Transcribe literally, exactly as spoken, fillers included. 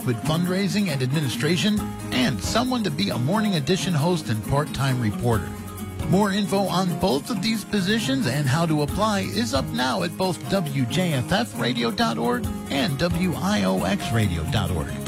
with fundraising and administration, and someone to be a morning edition host and part-time reporter. More info on both of these positions and how to apply is up now at both W J F F radio dot org and W I O X radio dot org.